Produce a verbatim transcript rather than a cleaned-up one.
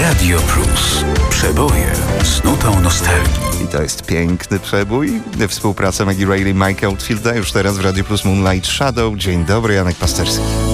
Radio Plus. Przeboje z nutą nostalgii. I to jest piękny przebój. Współpraca Maggie Reilly i Mike'a Oldfielda już teraz w Radio Plus Moonlight Shadow. Dzień dobry, Janek Pasterski.